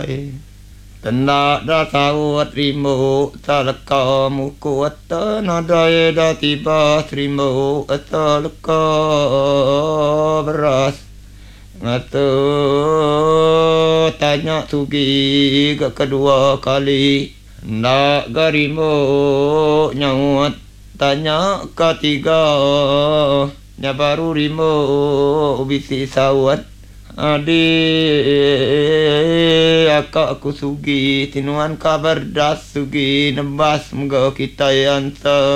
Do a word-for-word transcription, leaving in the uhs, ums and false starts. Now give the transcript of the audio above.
ai tanda da sawat rimo talaka muku atta nadai da tiba rimo atalaka beras ngatu tanya sugi ke kedua kali nak garimo nyawat tanya ketiga nya baru rimo bisi sawat adi akak aku sugi tinuan kabar das sugi nebas moga kita yang